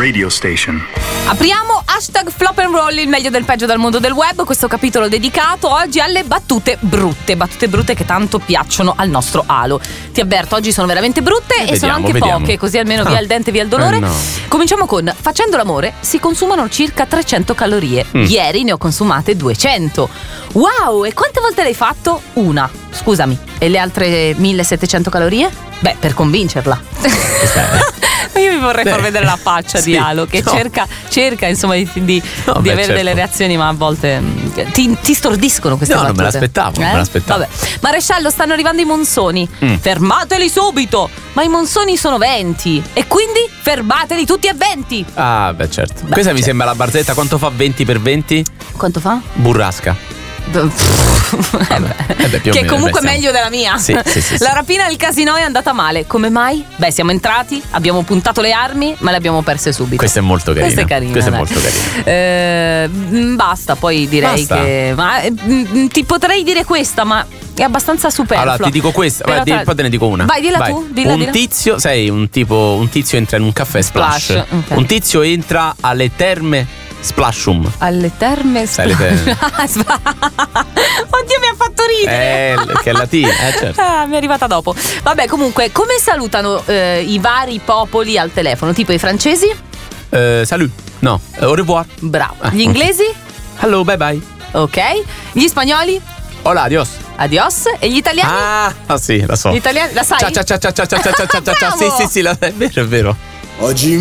radio station. Apriamo hashtag Flop and Roll, il meglio del peggio dal mondo del web. Questo capitolo dedicato oggi alle battute brutte che tanto piacciono al nostro Alo. Ti avverto, oggi sono veramente brutte e sono anche poche, così almeno via il dente, via il dolore. No. Cominciamo con: facendo l'amore si consumano circa 300 calorie. Ieri ne ho consumate 200. Wow, e quante volte l'hai fatto? Una. Scusami, e le altre 1700 calorie? Beh, per convincerla. Io vi vorrei far vedere la faccia di Alo che cerca insomma di avere delle reazioni, ma a volte ti stordiscono queste battute. Non me l'aspettavo, Vabbè. Maresciallo, stanno arrivando i monsoni. Fermateli subito. Ma i monsoni sono 20 e quindi fermateli tutti a 20. Ah, beh, certo. Questa mi sembra la barzelletta. Quanto fa 20 per 20? Quanto fa? Burrasca. Che comunque è meglio della mia. Sì. La rapina al casino è andata male. Come mai? Beh, siamo entrati, abbiamo puntato le armi, ma le abbiamo perse subito. Questa è molto carina. Questa è molto carina. Basta, poi direi che ti potrei dire questa, ma è abbastanza superflua. Allora ti dico questa, poi te ne dico una. Vai, dilla tu. Tizio, sei un tizio entra in un caffè Splash. Okay. Un tizio entra alle terme Splashum. Alle terme Sai, le terme. Oddio, mi ha fatto ridere. Che è latina, certo. Mi è arrivata dopo. Vabbè, comunque, come salutano i vari popoli al telefono? Tipo i francesi? Salut. No, au revoir. Bravo. Gli inglesi? Hello, bye bye. Ok. Gli spagnoli? Hola, adios. Adios. E gli italiani? Ah, sì, la so. Gli italiani, la sai? Ciao. Sì, è vero. Oggi